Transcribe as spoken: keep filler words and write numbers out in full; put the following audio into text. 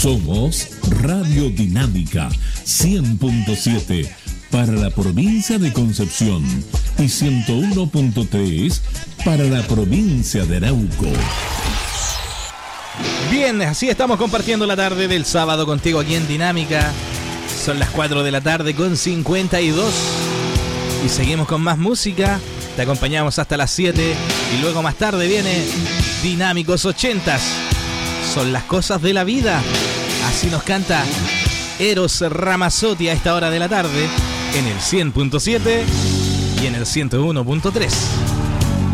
Somos Radio Dinámica cien punto siete para la provincia de Concepción y ciento uno punto tres para la provincia de Arauco. Bien, así estamos compartiendo la tarde del sábado contigo aquí en Dinámica. Son las cuatro de la tarde con cincuenta y dos y seguimos con más música. Te acompañamos hasta las siete y luego más tarde viene Dinámicos ochentas. Son las cosas de la vida. Así nos canta Eros Ramazzotti a esta hora de la tarde en el cien punto siete y en el ciento uno punto tres.